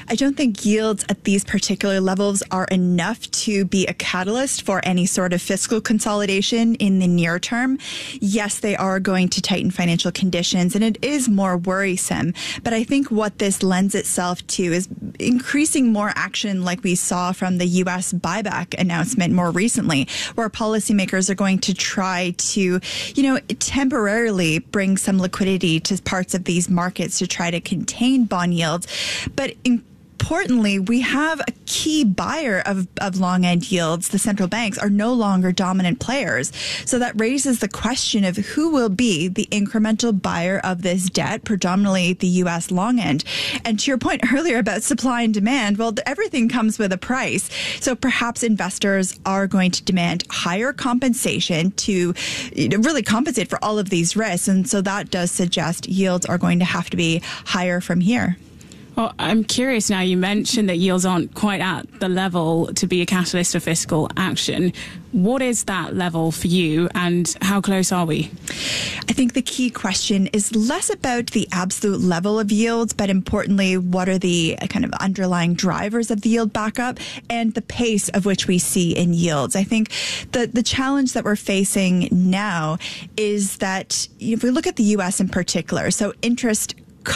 I don't think yields at these particular levels are enough to be a catalyst for any sort of fiscal consolidation in the near term. Yes, they are going to tighten financial conditions, and it is more worrisome. But I think what this lends itself to is increasing more action like we saw from the U.S. buyback announcement more recently, where policymakers are going to try to, temporarily bring some liquidity to parts of these markets to try to contain bond yields. But importantly, we have a key buyer of long end yields. The central banks are no longer dominant players. So that raises the question of who will be the incremental buyer of this debt, predominantly the U.S. long end. And to your point earlier about supply and demand, well, everything comes with a price. So perhaps investors are going to demand higher compensation to really compensate for all of these risks. And so that does suggest yields are going to have to be higher from here. Well, I'm curious now, you mentioned that yields aren't quite at the level to be a catalyst for fiscal action. What is that level for you, and how close are we? I think the key question is less about the absolute level of yields, but importantly, what are the kind of underlying drivers of the yield backup and the pace of which we see in yields. I think the challenge that we're facing now is that if we look at the U.S. in particular, so interest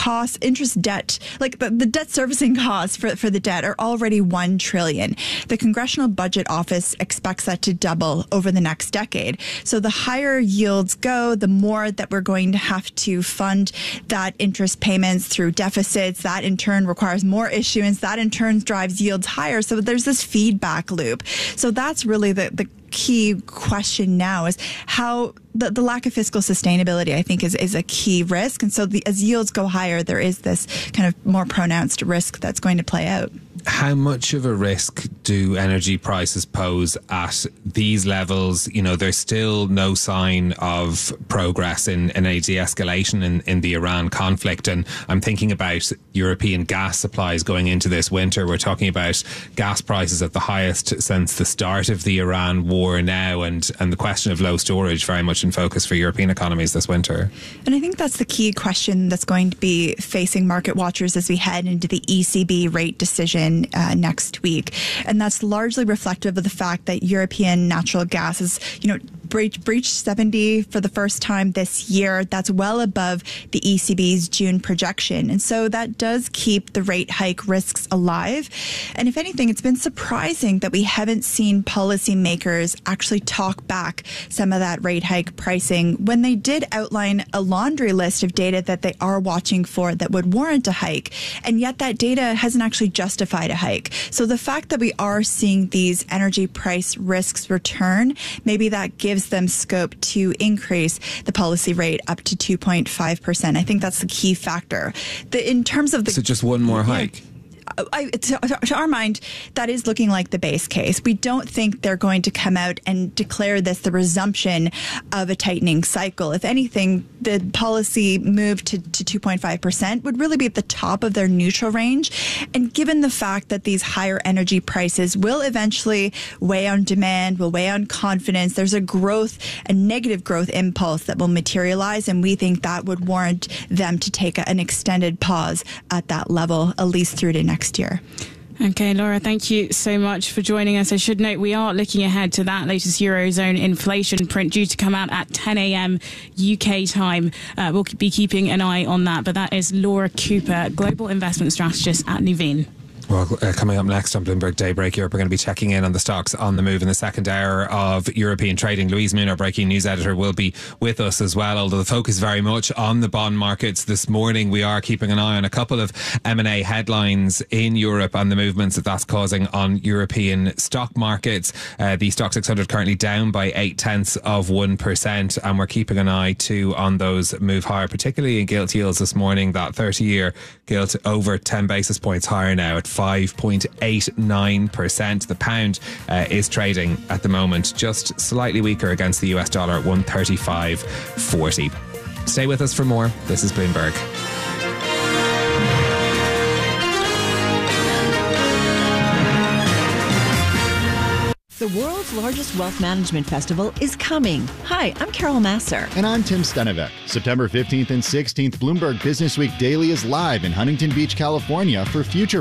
debt, like the debt servicing costs for the debt are already $1 trillion. The Congressional Budget Office expects that to double over the next decade. So the higher yields go, the more that we're going to have to fund that interest payments through deficits. That in turn requires more issuance. That in turn drives yields higher. So there's this feedback loop. So that's really the key question now is how the lack of fiscal sustainability, I think, is a key risk. And so as yields go higher, there is this kind of more pronounced risk that's going to play out. How much of a risk do energy prices pose at these levels? There's still no sign of progress in a de-escalation in the Iran conflict. And I'm thinking about European gas supplies going into this winter. We're talking about gas prices at the highest since the start of the Iran war now. And the question of low storage very much in focus for European economies this winter. And I think that's the key question that's going to be facing market watchers as we head into the ECB rate decision next week. And that's largely reflective of the fact that European natural gas is, breached 70 for the first time this year. That's well above the ECB's June projection. And so that does keep the rate hike risks alive. And if anything, it's been surprising that we haven't seen policymakers actually talk back some of that rate hike pricing when they did outline a laundry list of data that they are watching for that would warrant a hike. And yet that data hasn't actually justified a hike. So the fact that we are seeing these energy price risks return, maybe that gives them scope to increase the policy rate up to 2.5%. I think that's the key factor. In terms of so just one more hike. To our mind, that is looking like the base case. We don't think they're going to come out and declare this the resumption of a tightening cycle. If anything, the policy move to 2.5% would really be at the top of their neutral range. And given the fact that these higher energy prices will eventually weigh on demand, will weigh on confidence, there's a negative growth impulse that will materialize. And we think that would warrant them to take an extended pause at that level, at least through to next year. Okay, Laura, thank you so much for joining us. I should note we are looking ahead to that latest Eurozone inflation print due to come out at 10 a.m. UK time. We'll be keeping an eye on that. But that is Laura Cooper, Global Investment Strategist at Nuveen. Well, coming up next on Bloomberg Daybreak Europe, we're going to be checking in on the stocks on the move in the second hour of European trading. Louise Moon, our breaking news editor, will be with us as well, although the focus very much on the bond markets this morning. We are keeping an eye on a couple of M&A headlines in Europe and the movements that's causing on European stock markets. The Stock 600 currently down by 0.8%, and we're keeping an eye too on those move higher, particularly in gilt yields this morning. That 30-year gilt over 10 basis points higher now at 5.89%. The pound is trading at the moment just slightly weaker against the US dollar at 135.40. Stay with us for more. This is Bloomberg. The world's largest wealth management festival is coming. Hi, I'm Carol Masser. And I'm Tim Stenevec. September 15th and 16th, Bloomberg Business Week Daily is live in Huntington Beach, California for Future